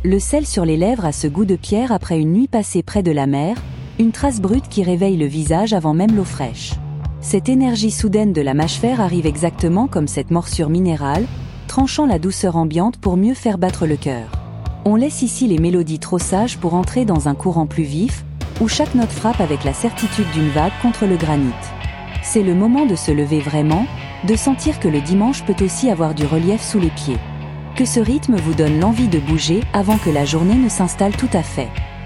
Le sel sur les lèvres a ce goût de pierre après une nuit passée près de la mer, une trace brute qui réveille le visage avant même l'eau fraîche. Cette énergie soudaine de la mâchefère arrive exactement comme cette morsure minérale, tranchant la douceur ambiante pour mieux faire battre le cœur. On laisse ici les mélodies trop sages pour entrer dans un courant plus vif, où chaque note frappe avec la certitude d'une vague contre le granit. C'est le moment de se lever vraiment, de sentir que le dimanche peut aussi avoir du relief sous les pieds. Que ce rythme vous donne l'envie de bouger avant que la journée ne s'installe tout à fait.